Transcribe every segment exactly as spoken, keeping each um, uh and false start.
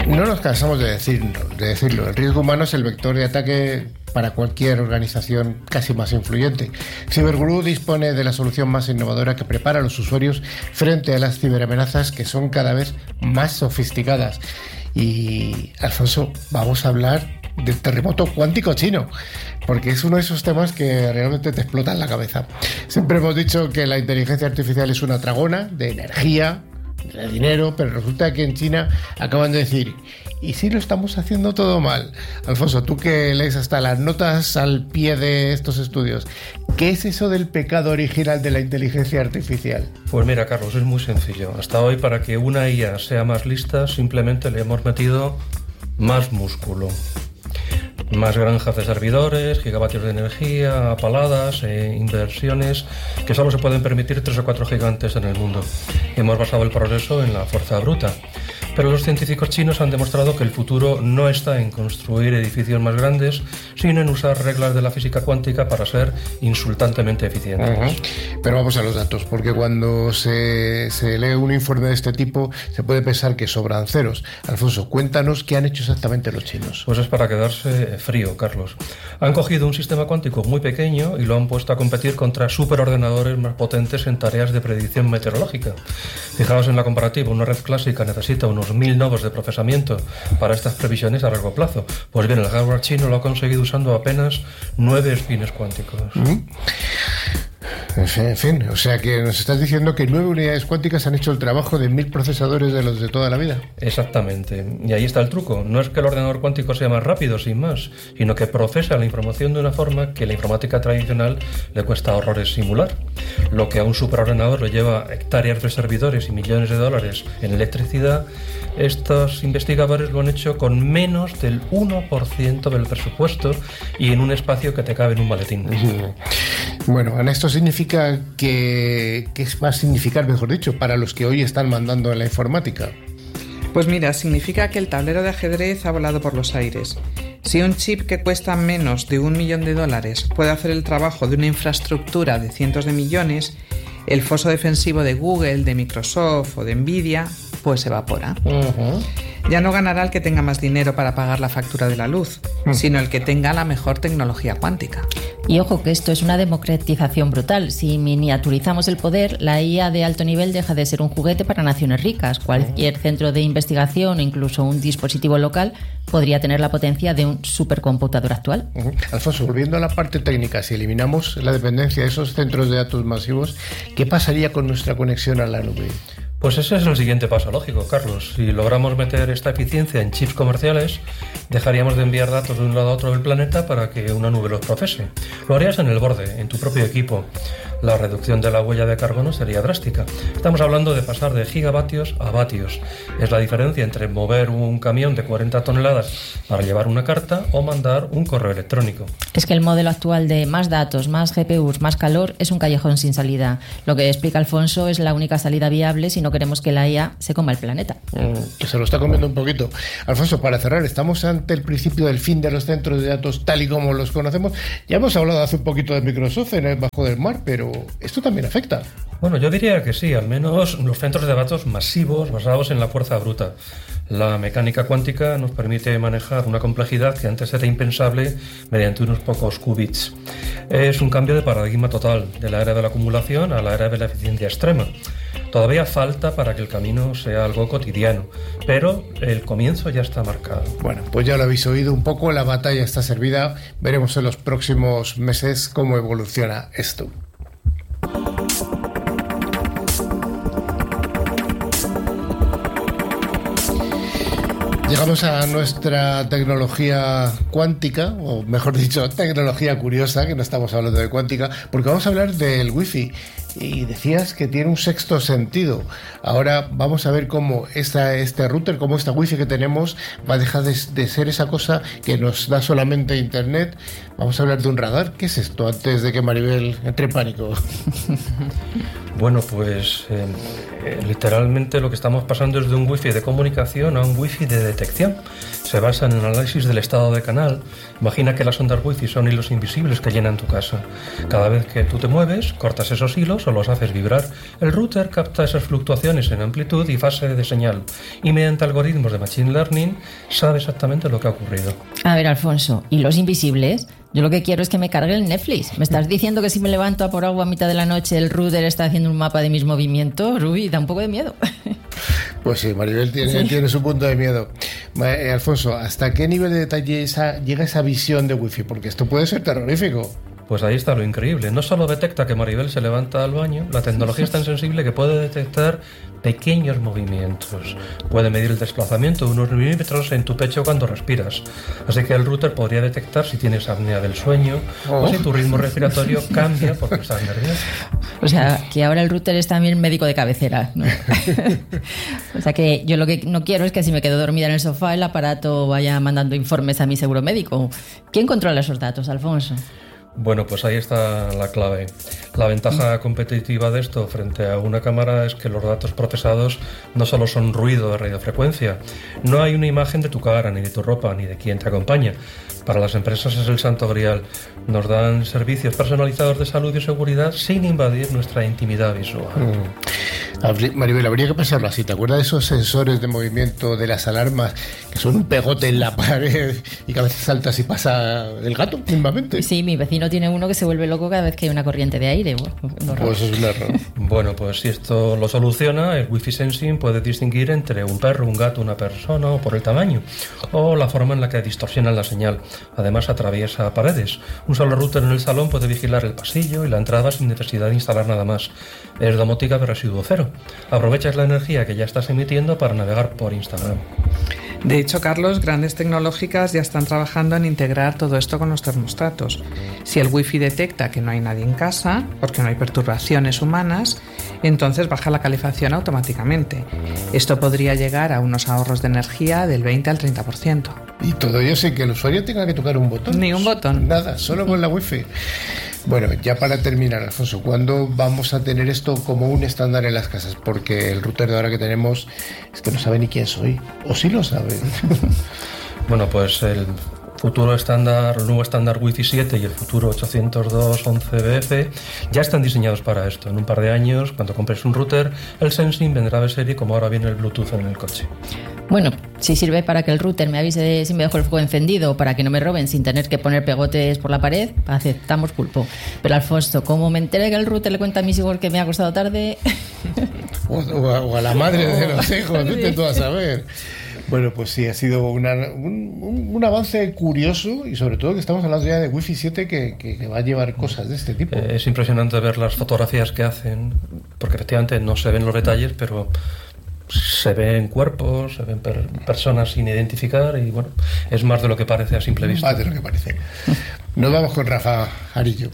No nos cansamos de decirlo, de decirlo. El riesgo humano es el vector de ataque para cualquier organización casi más influyente. Cyberguru dispone de la solución más innovadora que prepara a los usuarios frente a las ciberamenazas que son cada vez más sofisticadas. Y, Alfonso, vamos a hablar del terremoto cuántico chino, porque es uno de esos temas que realmente te explotan la cabeza. Siempre hemos dicho que la inteligencia artificial es una tragona de energía, de dinero, pero resulta que en China acaban de decir, ¿y si lo estamos haciendo todo mal? Alfonso, tú que lees hasta las notas al pie de estos estudios, ¿qué es eso del pecado original de la inteligencia artificial? Pues mira, Carlos, es muy sencillo. Hasta hoy, para que una I A sea más lista, simplemente le hemos metido más músculo. Más granjas de servidores, gigavatios de energía, apaladas, e inversiones que solo se pueden permitir tres o cuatro gigantes en el mundo. Hemos basado el progreso en la fuerza bruta. Pero los científicos chinos han demostrado que el futuro no está en construir edificios más grandes, sino en usar reglas de la física cuántica para ser insultantemente eficientes. Uh-huh. Pero vamos a los datos, porque cuando se, se lee un informe de este tipo se puede pensar que sobran ceros. Alfonso, cuéntanos qué han hecho exactamente los chinos. Pues es para quedarse frío, Carlos. Han cogido un sistema cuántico muy pequeño y lo han puesto a competir contra superordenadores más potentes en tareas de predicción meteorológica. Fijaos en la comparativa, una red clásica necesita unos mil nodos de procesamiento para estas previsiones a largo plazo. Pues bien, el hardware chino lo ha conseguido usando apenas nueve espines cuánticos. ¿Mm? En fin, en fin, o sea que nos estás diciendo que nueve unidades cuánticas han hecho el trabajo de mil procesadores de los de toda la vida. Exactamente, y ahí está el truco. No es que el ordenador cuántico sea más rápido, sin más, sino que procesa la información de una forma que la informática tradicional le cuesta horrores simular. Lo que a un superordenador le lleva hectáreas de servidores y millones de dólares en electricidad, estos investigadores lo han hecho con menos del uno por ciento del presupuesto y en un espacio que te cabe en un maletín. Bueno, esto significa que... ¿qué va a significar, mejor dicho, para los que hoy están mandando en la informática? Pues mira, significa que el tablero de ajedrez ha volado por los aires. Si un chip que cuesta menos de un millón de dólares puede hacer el trabajo de una infraestructura de cientos de millones, el foso defensivo de Google, de Microsoft o de Nvidia pues evapora. Uh-huh. Ya no ganará el que tenga más dinero para pagar la factura de la luz, uh-huh. sino el que tenga la mejor tecnología cuántica. Y ojo que esto es una democratización brutal. Si miniaturizamos el poder, la I A de alto nivel deja de ser un juguete para naciones ricas. Cualquier centro de investigación o incluso un dispositivo local podría tener la potencia de un supercomputador actual. Uh-huh. Alfonso, volviendo a la parte técnica, si eliminamos la dependencia de esos centros de datos masivos, ¿qué pasaría con nuestra conexión a la nube? Pues ese es el siguiente paso lógico, Carlos. Si logramos meter esta eficiencia en chips comerciales, dejaríamos de enviar datos de un lado a otro del planeta para que una nube los procese. Lo harías en el borde, en tu propio equipo. La reducción de la huella de carbono sería drástica. Estamos hablando de pasar de gigavatios a vatios. Es la diferencia entre mover un camión de cuarenta toneladas para llevar una carta o mandar un correo electrónico. Es que el modelo actual de más datos, más G P Us, más calor es un callejón sin salida. Lo que explica Alfonso es la única salida viable si no queremos que la I A se coma el planeta. Mm, que se lo está comiendo un poquito. Alfonso, para cerrar, ¿estamos ante el principio del fin de los centros de datos tal y como los conocemos? Ya hemos hablado hace un poquito de Microsoft en el Bajo del Mar, pero esto también afecta. Bueno, yo diría que sí, al menos los centros de datos masivos basados en la fuerza bruta. La mecánica cuántica nos permite manejar una complejidad que antes era impensable mediante unos pocos qubits. Es un cambio de paradigma total, de la era de la acumulación a la era de la eficiencia extrema. Todavía falta para que el camino sea algo cotidiano, pero el comienzo ya está marcado. Bueno, pues ya lo habéis oído un poco, la batalla está servida. Veremos en los próximos meses cómo evoluciona esto. Llegamos a nuestra tecnología cuántica, o mejor dicho, tecnología curiosa, que no estamos hablando de cuántica, porque vamos a hablar del wifi. Y decías que tiene un sexto sentido. Ahora vamos a ver cómo esta, este router, cómo esta wifi que tenemos va a dejar de, de ser esa cosa que nos da solamente internet. Vamos a hablar de un radar. ¿Qué es esto? Antes de que Maribel entre en pánico. Bueno, pues eh, eh, literalmente lo que estamos pasando es de un wifi de comunicación a un wifi de detección. Se basa en el análisis del estado de canal. Imagina que las ondas wifi son hilos invisibles que llenan tu casa. Cada vez que tú te mueves, cortas esos hilos o los haces vibrar. El router capta esas fluctuaciones en amplitud y fase de señal. Y mediante algoritmos de Machine Learning sabe exactamente lo que ha ocurrido. A ver, Alfonso, ¿y los invisibles? Yo lo que quiero es que me cargue el Netflix. ¿Me estás diciendo que si me levanto a por agua a mitad de la noche el router está haciendo un mapa de mis movimientos? Uy, da un poco de miedo. Pues sí, Maribel tiene, sí. tiene su punto de miedo. Eh, Alfonso, ¿hasta qué nivel de detalle esa, llega esa visión de wifi? Porque esto puede ser terrorífico. Pues ahí está lo increíble. No solo detecta que Maribel se levanta al baño, la tecnología es tan sensible que puede detectar pequeños movimientos. Puede medir el desplazamiento de unos milímetros en tu pecho cuando respiras. Así que el router podría detectar si tienes apnea del sueño oh. o si tu ritmo respiratorio cambia porque estás nervioso. O sea, que ahora el router es también médico de cabecera, ¿no? O sea, que yo lo que no quiero es que si me quedo dormida en el sofá el aparato vaya mandando informes a mi seguro médico. ¿Quién controla esos datos, Alfonso? Bueno, pues ahí está la clave. La ventaja competitiva de esto frente a una cámara es que los datos procesados no solo son ruido de radiofrecuencia, no hay una imagen de tu cara, ni de tu ropa, ni de quien te acompaña. Para las empresas es el santo grial. Nos dan servicios personalizados de salud y seguridad sin invadir nuestra intimidad visual. Mm. Maribel, habría que pensarlo así. ¿Te acuerdas de esos sensores de movimiento de las alarmas que son un pegote en la pared y que a veces saltas y pasa el gato mismamente? Sí, mi vecino tiene uno que se vuelve loco cada vez que hay una corriente de aire. Bueno, pues es un error. Bueno, pues si esto lo soluciona, el Wi-Fi Sensing puede distinguir entre un perro, un gato, una persona o por el tamaño o la forma en la que distorsionan la señal. Además atraviesa paredes. Un solo router en el salón puede vigilar el pasillo y la entrada sin necesidad de instalar nada más. Es domótica de residuo cero. Aprovechas la energía que ya estás emitiendo para navegar por Instagram. De hecho, Carlos, grandes tecnológicas ya están trabajando en integrar todo esto con los termostatos. Si el wifi detecta que no hay nadie en casa, porque no hay perturbaciones humanas, entonces baja la calefacción automáticamente. Esto podría llegar a unos ahorros de energía del veinte al treinta por ciento. Y todo ello sin que el usuario tenga que tocar un botón. Ni un botón. Nada, solo con la wifi. Bueno, ya para terminar, Alfonso, ¿cuándo vamos a tener esto como un estándar en las casas? Porque el router de ahora que tenemos es que no sabe ni quién soy. O sí lo sabe. Bueno, pues el futuro estándar, el nuevo estándar Wi-Fi siete y el futuro ochocientos dos punto once B F ya están diseñados para esto. En un par de años, cuando compres un router, el Sensing vendrá de serie como ahora viene el Bluetooth en el coche. Bueno, si sirve para que el router me avise si me dejo el fuego encendido o para que no me roben sin tener que poner pegotes por la pared, aceptamos pulpo. Pero Alfonso, como me entere que el router le cuenta a mis hijos que me ha acostado tarde... o, o, a, o a la madre de los hijos, no te tú a saber. Bueno, pues sí, ha sido una, un, un, un avance curioso y sobre todo que estamos hablando ya de Wi-Fi siete que, que, que va a llevar cosas de este tipo. Eh, es impresionante ver las fotografías que hacen, porque efectivamente no se ven los detalles, pero se ven cuerpos, se ven per, personas sin identificar y bueno, es más de lo que parece a simple vista. Más de lo que parece. Nos vamos con Rafa Arillo.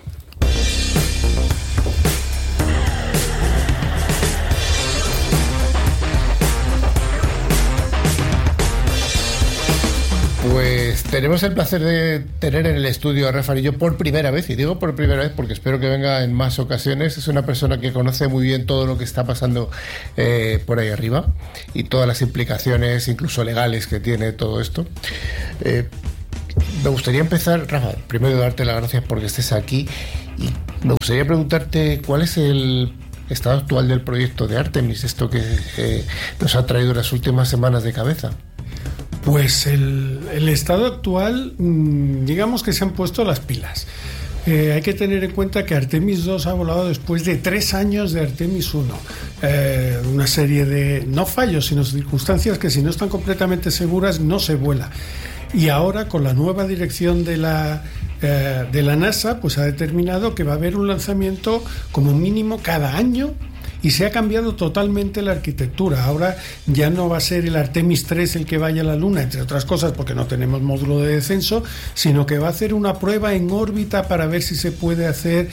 Pues tenemos el placer de tener en el estudio a Rafa Arillo por primera vez, y digo por primera vez porque espero que venga en más ocasiones. Es una persona que conoce muy bien todo lo que está pasando eh, por ahí arriba y todas las implicaciones, incluso legales, que tiene todo esto. Eh, me gustaría empezar, Rafa, primero darte las gracias porque estés aquí y me gustaría preguntarte cuál es el estado actual del proyecto de Artemis, esto que eh, nos ha traído las últimas semanas de cabeza. Pues el, el estado actual, digamos que se han puesto las pilas. Eh, hay que tener en cuenta que Artemis dos ha volado después de tres años de Artemis uno. Eh, una serie de, no fallos, sino circunstancias que si no están completamente seguras no se vuela. Y ahora con la nueva dirección de la, eh, de la NASA, pues ha determinado que va a haber un lanzamiento como mínimo cada año y se ha cambiado totalmente la arquitectura. Ahora ya no va a ser el Artemis tres el que vaya a la Luna, entre otras cosas porque no tenemos módulo de descenso, sino que va a hacer una prueba en órbita para ver si se puede hacer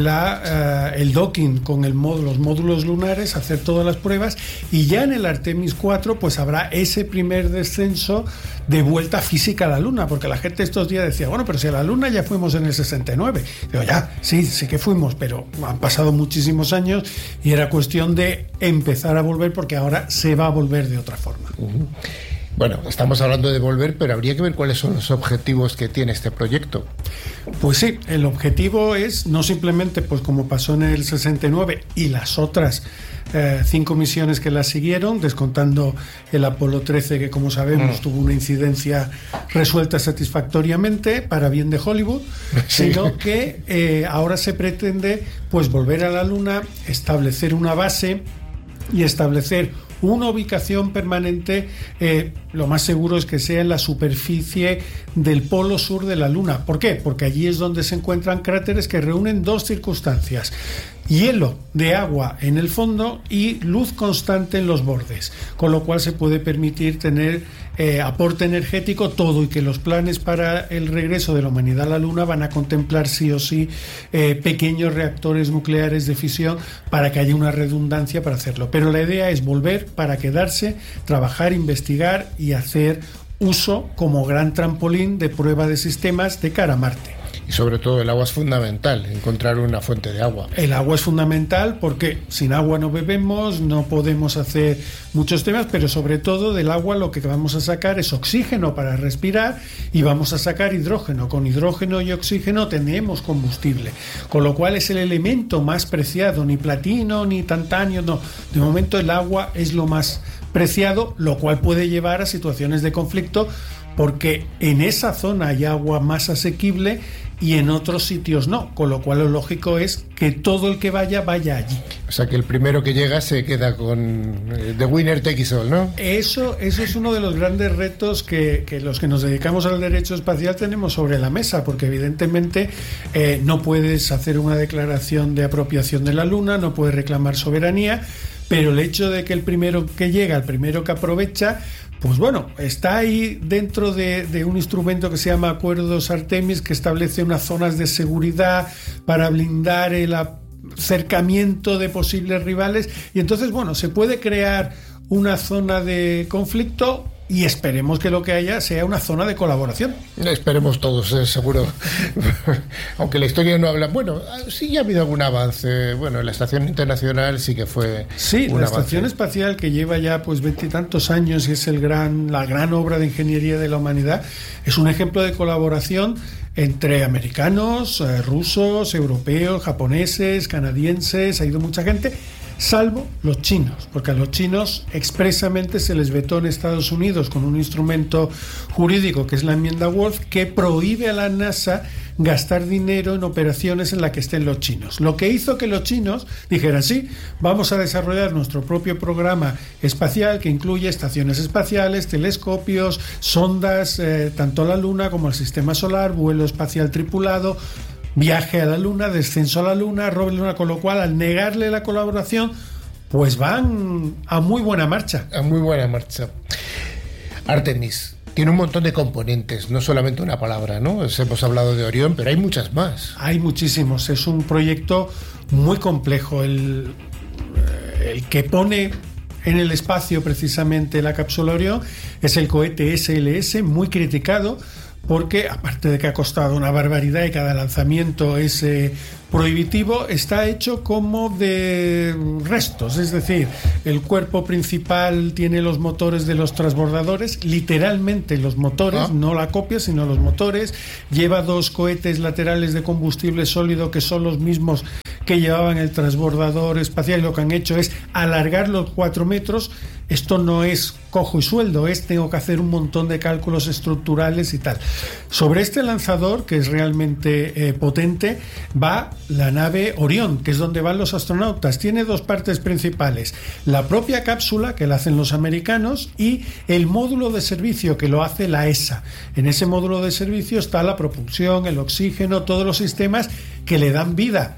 la, uh, el docking con el módulo, los módulos lunares, hacer todas las pruebas, y ya en el Artemis cuatro pues habrá ese primer descenso de vuelta física a la Luna, porque la gente estos días decía, bueno, pero si a la Luna ya fuimos en el sesenta y nueve. Digo, ya, sí, sí que fuimos, pero han pasado muchísimos años y era cuestión de empezar a volver, porque ahora se va a volver de otra forma. Uh-huh. Bueno, estamos hablando de volver, pero habría que ver cuáles son los objetivos que tiene este proyecto. Pues sí, el objetivo es no simplemente, pues como pasó en el sesenta y nueve y las otras eh, cinco misiones que la siguieron, descontando el Apolo trece, que como sabemos mm. tuvo una incidencia resuelta satisfactoriamente para bien de Hollywood, sí. sino que eh, ahora se pretende pues volver a la Luna, establecer una base y establecer una ubicación permanente. Eh, lo más seguro es que sea en la superficie del polo sur de la Luna. ¿Por qué? Porque allí es donde se encuentran cráteres que reúnen dos circunstancias: hielo de agua en el fondo y luz constante en los bordes, con lo cual se puede permitir tener eh, aporte energético todo, y que los planes para el regreso de la humanidad a la Luna van a contemplar sí o sí eh, pequeños reactores nucleares de fisión para que haya una redundancia para hacerlo. Pero la idea es volver para quedarse, trabajar, investigar y hacer uso como gran trampolín de prueba de sistemas de cara a Marte. Y sobre todo el agua es fundamental, encontrar una fuente de agua. El agua es fundamental porque sin agua no bebemos, no podemos hacer muchos temas, pero sobre todo del agua lo que vamos a sacar es oxígeno para respirar y vamos a sacar hidrógeno. Con hidrógeno y oxígeno tenemos combustible, con lo cual es el elemento más preciado, ni platino ni tantalio, no. De momento el agua es lo más preciado, lo cual puede llevar a situaciones de conflicto, porque en esa zona hay agua más asequible y en otros sitios no, con lo cual lo lógico es que todo el que vaya, vaya allí. O sea, que el primero que llega se queda con eh, the winner take it all, ¿no? Eso, eso es uno de los grandes retos que, que los que nos dedicamos al derecho espacial tenemos sobre la mesa, porque evidentemente eh, no puedes hacer una declaración de apropiación de la Luna, no puedes reclamar soberanía, pero el hecho de que el primero que llega, el primero que aprovecha, pues bueno, está ahí dentro de, de un instrumento que se llama Acuerdos Artemis, que establece unas zonas de seguridad para blindar el acercamiento de posibles rivales, y entonces, bueno, se puede crear una zona de conflicto y esperemos que lo que haya sea una zona de colaboración. Esperemos todos, eh, seguro. Aunque la historia no habla... Bueno, sí ha habido algún avance. Bueno, la Estación Internacional sí que fue Sí, un la avance. Estación Espacial, que lleva ya pues veintitantos años y es el gran, la gran obra de ingeniería de la humanidad, es un ejemplo de colaboración entre americanos, eh, rusos, europeos, japoneses, canadienses. Ha ido mucha gente, salvo los chinos, porque a los chinos expresamente se les vetó en Estados Unidos con un instrumento jurídico que es la enmienda Wolf, que prohíbe a la NASA gastar dinero en operaciones en las que estén los chinos. Lo que hizo que los chinos dijeran, sí, vamos a desarrollar nuestro propio programa espacial que incluye estaciones espaciales, telescopios, sondas, eh, tanto a la Luna como al sistema solar, vuelo espacial tripulado, viaje a la Luna, descenso a la Luna, robo a la Luna, con lo cual al negarle la colaboración, pues van a muy buena marcha. A muy buena marcha. Artemis tiene un montón de componentes, no solamente una palabra, ¿no? Hemos hablado de Orión, pero hay muchas más. Hay muchísimos, es un proyecto muy complejo. El, el que pone en el espacio precisamente la cápsula Orión es el cohete S L S, muy criticado, porque aparte de que ha costado una barbaridad y cada lanzamiento es eh, prohibitivo, está hecho como de restos, es decir, el cuerpo principal tiene los motores de los transbordadores, literalmente los motores, ah. no la copia, sino los motores, lleva dos cohetes laterales de combustible sólido que son los mismos que llevaban el transbordador espacial, y lo que han hecho es alargar los cuatro metros. Esto no es cojo y sueldo, es tengo que hacer un montón de cálculos estructurales y tal. Sobre este lanzador, que es realmente eh, potente, va la nave Orión, que es donde van los astronautas. Tiene dos partes principales: la propia cápsula, que la hacen los americanos, y el módulo de servicio, que lo hace la E S A. En ese módulo de servicio está la propulsión, el oxígeno, todos los sistemas que le dan vida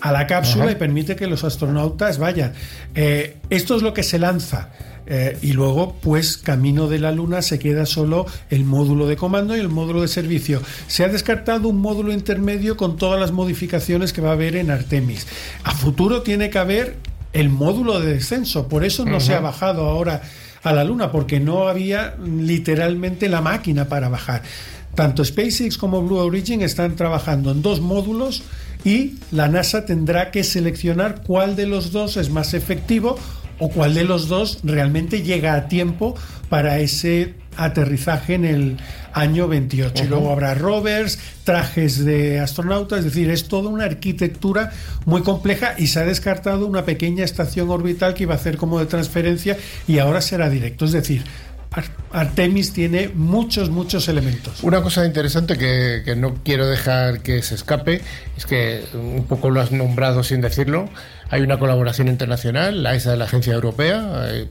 a la cápsula. Ajá. Y permite que los astronautas vayan. Eh, esto es lo que se lanza. Eh, y luego, pues, camino de la Luna se queda solo el módulo de comando y el módulo de servicio. Se ha descartado un módulo intermedio con todas las modificaciones que va a haber en Artemis. A futuro tiene que haber el módulo de descenso. Por eso no uh-huh. se ha bajado ahora a la Luna, porque no había literalmente la máquina para bajar. Tanto SpaceX como Blue Origin están trabajando en dos módulos y la NASA tendrá que seleccionar cuál de los dos es más efectivo o cuál de los dos realmente llega a tiempo para ese aterrizaje en el año veintiocho. Uh-huh. Y luego habrá rovers, trajes de astronautas, es decir, es toda una arquitectura muy compleja, y se ha descartado una pequeña estación orbital que iba a hacer como de transferencia y ahora será directo. Es decir, Artemis tiene muchos, muchos elementos. Una cosa interesante que, que no quiero dejar que se escape es que un poco lo has nombrado sin decirlo. Hay una colaboración internacional, la E S A, la Agencia Europea, eh,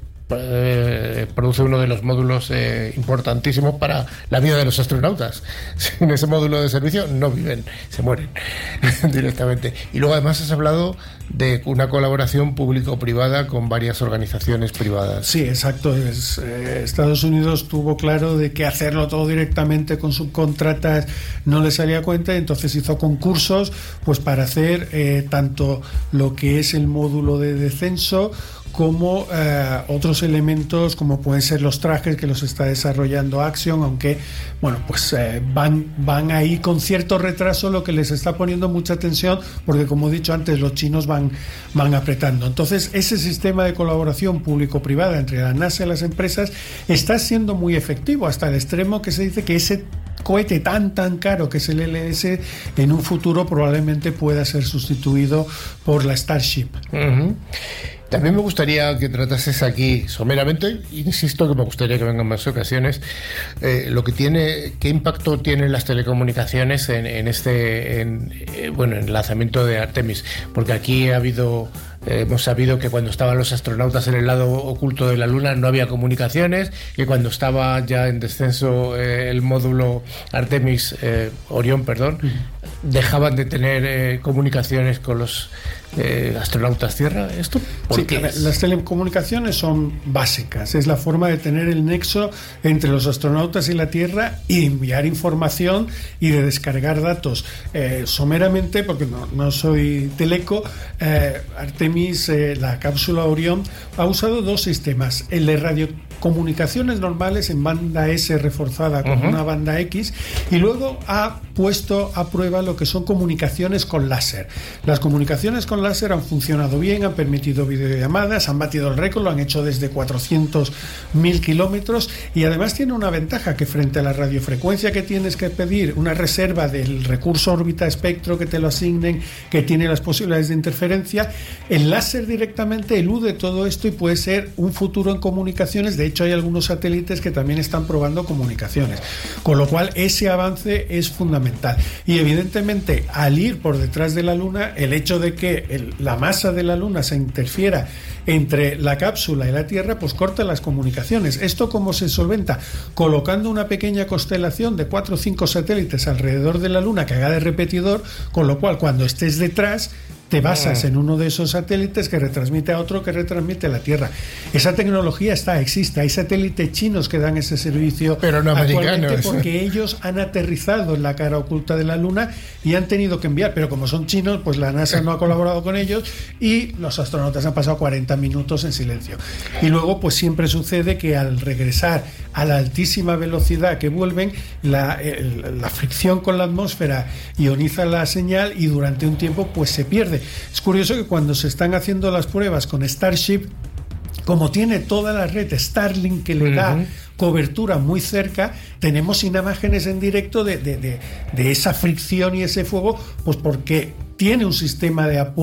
eh, produce uno de los módulos eh, importantísimos para la vida de los astronautas. Sin ese módulo de servicio no viven, se mueren directamente. Y luego además has hablado de una colaboración público-privada con varias organizaciones privadas. Sí, exacto. Es, eh, Estados Unidos tuvo claro de que hacerlo todo directamente con subcontratas no le salía a cuenta, y entonces hizo concursos pues para hacer eh, tanto lo que es el módulo de descenso como eh, otros elementos como pueden ser los trajes, que los está desarrollando Axiom, aunque bueno, pues eh, van, van ahí con cierto retraso, lo que les está poniendo mucha tensión, porque como he dicho antes, los chinos van, van apretando. Entonces ese sistema de colaboración público-privada entre la NASA y las empresas está siendo muy efectivo, hasta el extremo que se dice que ese cohete tan tan caro que es el L S en un futuro probablemente pueda ser sustituido por la Starship. Uh-huh. También me gustaría que tratases aquí someramente, insisto que me gustaría que vengan más ocasiones, eh, lo que tiene, qué impacto tienen las telecomunicaciones en, en este, en, eh, bueno, en el lanzamiento de Artemis, porque aquí ha habido Eh, hemos sabido que cuando estaban los astronautas en el lado oculto de la Luna no había comunicaciones, que cuando estaba ya en descenso eh, el módulo Artemis, eh, Orión, perdón, uh-huh. dejaban de tener eh, comunicaciones con los eh, astronautas Tierra. ¿Esto por sí, qué es? Las telecomunicaciones son básicas, es la forma de tener el nexo entre los astronautas y la Tierra y enviar información y de descargar datos. Eh, someramente, porque no, no soy teleco, eh, Artemis Eh, la cápsula Orión ha usado dos sistemas, el de radiocomunicaciones normales en banda S reforzada con uh-huh. una banda X, y luego ha puesto a prueba lo que son comunicaciones con láser. Las comunicaciones con láser han funcionado bien, han permitido videollamadas, han batido el récord, lo han hecho desde cuatrocientos mil kilómetros, y además tiene una ventaja, que frente a la radiofrecuencia que tienes que pedir una reserva del recurso órbita espectro, que te lo asignen, que tiene las posibilidades de interferencia, el láser directamente elude todo esto y puede ser un futuro en comunicaciones. De hecho, hay algunos satélites que también están probando comunicaciones, con lo cual ese avance es fundamental. Y evidentemente, al ir por detrás de la Luna, el hecho de que el, la masa de la Luna se interfiera entre la cápsula y la Tierra, pues corta las comunicaciones. ¿Esto cómo se solventa? Colocando una pequeña constelación de cuatro o cinco satélites alrededor de la Luna que haga de repetidor, con lo cual cuando estés detrás te basas en uno de esos satélites que retransmite a otro que retransmite a la Tierra. Esa tecnología está, existe. Hay satélites chinos que dan ese servicio, pero no actualmente, porque ellos han aterrizado en la cara oculta de la Luna y han tenido que enviar, pero como son chinos, pues la NASA no ha colaborado con ellos y los astronautas han pasado cuarenta minutos en silencio. Y luego pues siempre sucede que al regresar a la altísima velocidad que vuelven, la, el, la fricción con la atmósfera ioniza la señal y durante un tiempo pues se pierde. Es curioso que cuando se están haciendo las pruebas con Starship, como tiene toda la red Starlink que le uh-huh. da cobertura muy cerca, tenemos imágenes en directo de, de, de, de esa fricción y ese fuego, pues porque tiene un sistema de apoyo